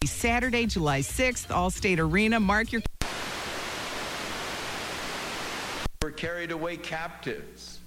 Saturday, July 6th, Allstate Arena. Mark your... Were carried away captives.